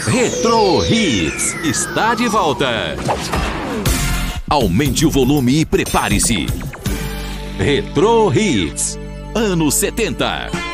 Retro Hits está de volta. Aumente o volume e prepare-se. Retro Hits, anos 70.